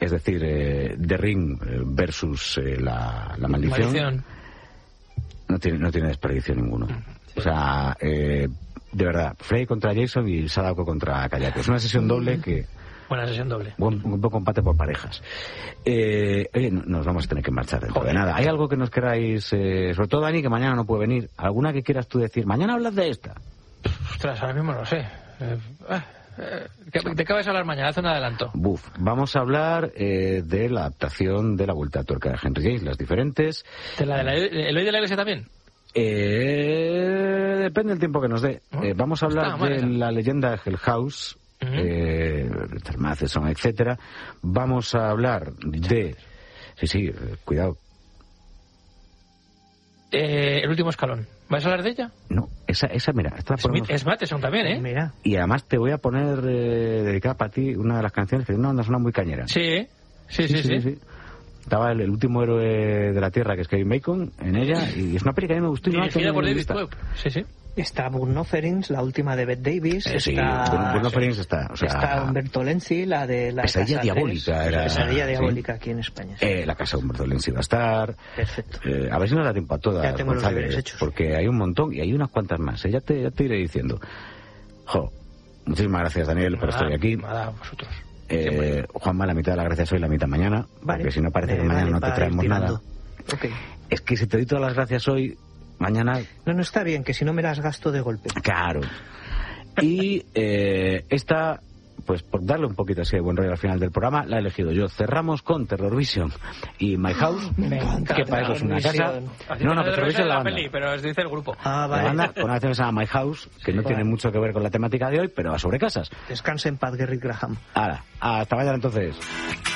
es decir, The Ring versus la maldición, no tiene desperdicio ninguno. O sea, de verdad, Frey contra Jason y Sadako contra Kayako. Es una sesión doble que... Buena sesión doble. Un buen combate por parejas. Oye, nos vamos a tener que marchar dentro de nada. ¿Hay algo que nos queráis, sobre todo Dani, que mañana no puede venir? ¿Alguna que quieras tú decir? Mañana hablas de esta. Ostras, ahora mismo no sé. ¿De qué vais a hablar mañana? Haz un adelanto. Vamos a hablar de la adaptación de La Vuelta a Tuerca de Henry James, las diferentes. ¿De el hoy de la iglesia también? Depende del tiempo que nos dé. Vamos a hablar de la leyenda de Hell House, Richard Matheson, etcétera. Vamos a hablar de... Sí, cuidado. El último escalón. ¿Vais a hablar de ella? No, esa mira. Es Matheson también, ¿eh? Mira. Y además te voy a poner dedicada para ti una de las canciones que tiene una banda sonora muy cañera. Sí. Estaba el último héroe de la Tierra, que es Kevin Bacon, en ella, y es una peli que a mí me gustó. Dirigida por David Webb. Sí. Está Burn Offerings, la última de Bette Davis. Burn Offerings está. O sea, está Umberto Lenzi, la de la Pesadilla Diabólica. Pesadilla Diabólica aquí en España. Sí. La casa de Umberto Lenzi va a estar. Perfecto. A ver si nos da tiempo a todas. Ya tengo los deberes hechos. Porque hay un montón y hay unas cuantas más. Ya te iré diciendo. Muchísimas gracias, Daniel, por estar aquí. Nada, vosotros. Juanma, la mitad de las gracias hoy, la mitad mañana. Vale. Porque si no parece que mañana no te traemos nada. Okay. Es que si te doy todas las gracias hoy, mañana... No está bien, que si no me las gasto de golpe. Claro. Y esta, pues por darle un poquito así de buen rollo al final del programa, la he elegido yo. Cerramos con Terror Vision y My House, que para eso es una casa. No, Terror Vision es la banda. Peli, pero dice el grupo. La banda con una canción que se llama My House, que no tiene mucho que ver con la temática de hoy, pero va sobre casas. Descansa en paz, Gerry Graham. Hasta mañana entonces.